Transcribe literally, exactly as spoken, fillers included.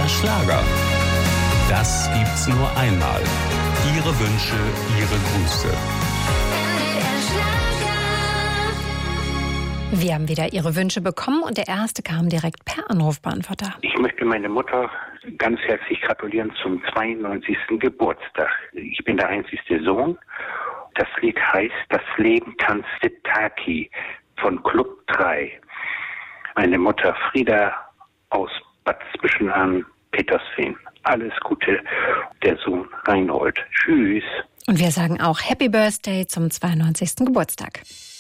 der Schlager. Das gibt's nur einmal. Ihre Wünsche, Ihre Grüße. Wir haben wieder Ihre Wünsche bekommen und der erste kam direkt per Anrufbeantworter. Ich möchte meine Mutter ganz herzlich gratulieren zum zweiundneunzigsten Geburtstag. Ich bin der einzigste Sohn. Das Lied heißt Das Leben tanzt Taki von Club drei. Meine Mutter Frieda aus Bad Zwischenahn, Petersfehn. Alles Gute, der Sohn Reinhold. Tschüss. Und wir sagen auch Happy Birthday zum zweiundneunzigsten Geburtstag.